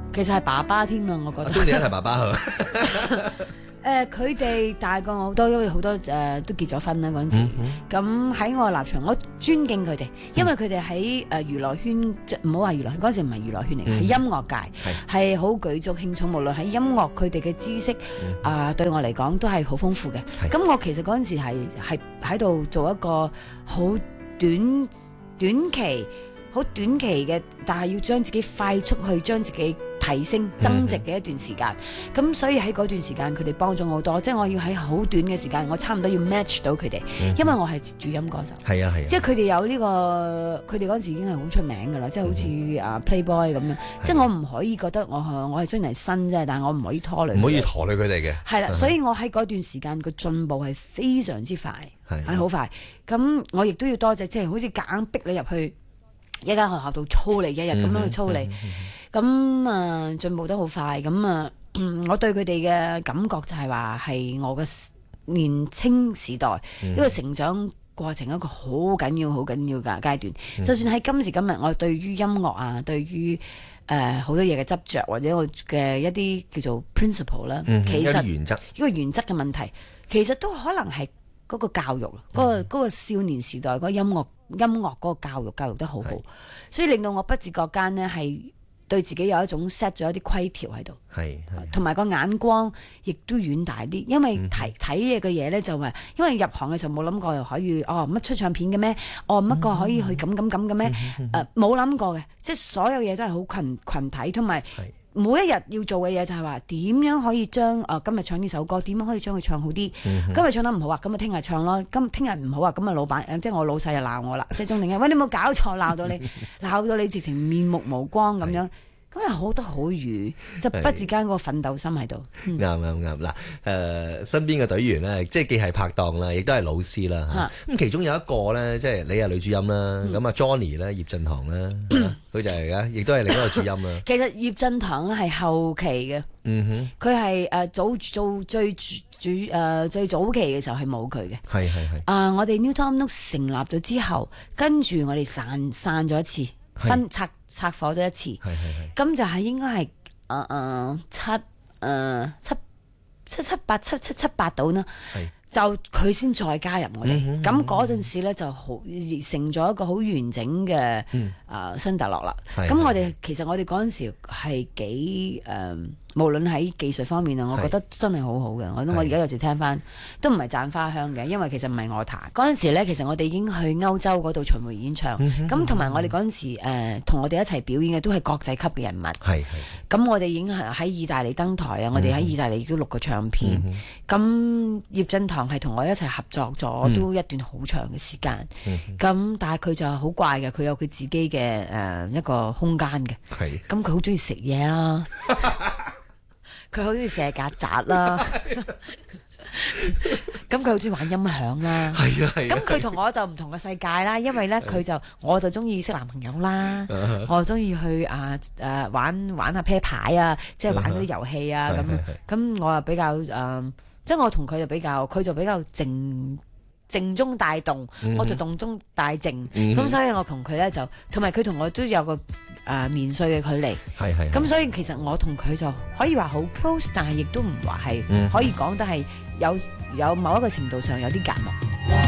其實係爸爸添啊，我覺得。 鍾麗欣係爸爸係嘛？ 佢哋大過我好多，因為好多都結咗婚啦嗰陣時。咁喺我立場，我尊敬佢哋，因為佢哋喺娛樂圈，即唔好話娛樂圈，嗰陣時唔係娛樂圈嚟，係音樂界，係好舉足輕重。無論喺音樂，佢哋嘅知識對我嚟講都係好豐富嘅。咁我其實嗰陣時係喺度做一個好短期嘅，但係要將自己快速去將自己提升增值嘅一段時間。咁所以喺嗰段時間，佢哋幫咗我好多。即係我要喺好短嘅時間，我差唔多要 match 到佢哋，因為我係主音歌手。 係啊係啊。 即係佢哋有呢個，佢哋嗰陣時已經係好出名㗎啦。即係好似Playboy 咁樣。即係我唔可以覺得我係雖然係新啫，但係我唔可以拖累。 唔可以拖累佢哋嘅。 係啦，所以我喺嗰段時間個進步係非常之快，係好快。咁我亦都要多謝，即係好似夾硬逼你入去一間學校度操你，日日咁樣去操你。咁進步得好快。咁我對佢哋嘅感覺就係話係我嘅年青時代一個成長過程，一個好緊要嘅階段。就算喺今時今日，我對於音樂啊，對於好多嘢嘅執着，或者我嘅一啲叫做 principle 啦，其實原則， 呢個原則嘅問題，其實都可能係嗰個教育，嗰個少年時代嗰個音樂嗰個教育得好好，所以令到我不自覺間呢係對自己有一種 set 咗一啲規條喺度，同埋個眼光亦都遠大啲，因為睇嘢嘅嘢咧就係，因為入行嘅時候冇諗過又可以乜出唱片嘅咩，乜個可以去咁嘅咩，冇諗過嘅，即係所有嘢都係好群體，同埋每一日要做嘅嘢就係話點樣可以將今日唱呢首歌，點樣可以將佢唱好啲。今日唱得唔好啊，咁啊聽日唱咯。聽日唔好啊，咁啊老闆即係我老細就鬧我啦，即係鍾定欣，喂，你冇搞錯，鬧到你直情面目無光咁樣。咁又好得好瘀，即係不自間個奮鬥心喺度。 啱嗱，身邊嘅隊員咧，即係既係拍檔啦，亦都係老師啦。咁其中有一個咧，即係你係女主音啦，咁啊 Johnny 咧，葉振棠啦，佢就係嘅，亦都係另一個主音啦。 其實葉振棠咧係後期嘅，佢係做最早期嘅時候係冇佢嘅。係。我哋 Newton Nook 成立咗之後，跟住我哋散咗一次。拆夥咗一次，咁就係應該係七八度啦，就佢先再加入我哋，咁嗰陣時咧就好成咗一個好完整嘅新特樂啦。咁其實我哋嗰陣時係幾無論喺技術方面啊，我覺得真係好好嘅。我而家有時聽翻都唔係讚花香嘅，因為其實唔係我彈嗰陣時咧，其實我哋已經去歐洲嗰度巡迴演唱，咁同埋我哋嗰陣時同我哋一齊表演嘅都係國際級嘅人物。咁我哋已經係喺意大利登台啊！我哋喺意大利都錄過唱片。咁葉振棠係同我一齊合作咗都一段好長嘅時間。咁但係佢就好怪嘅，佢有佢自己嘅一個空間嘅。咁佢好中意食嘢啦。佢好中意射曱甴啦，咁佢好中意玩音響啦，咁佢同我就唔同嘅世界啦，因為咧我就中意識男朋友啦，我就中意去玩下啤牌啊，即係玩嗰啲遊戲啊咁我又比較即係我同佢就比較，佢就比較靜中帶動，我就動中帶靜，咁所以我同佢咧就，同埋佢同我都有個年歲嘅距離，咁所以其實我同佢就可以話好 close， 但係亦都唔話係可以講得係有某一個程度上有啲隔膜。